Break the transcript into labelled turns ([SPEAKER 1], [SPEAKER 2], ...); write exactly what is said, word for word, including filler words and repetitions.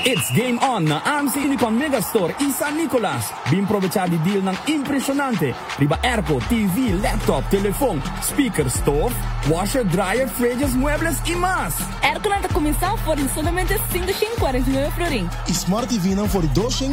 [SPEAKER 1] It's game on na A M C Unicom Megastore e San Nicolas. Bim provechar di deal ng impresionante. Riba airco, T V, laptop, telefone, speaker, stove, washer, dryer, fridges, muebles e mais.
[SPEAKER 2] Airco na começar por solamente quinhentos e quarenta e nove florin.
[SPEAKER 3] E Smart T V não for duzentos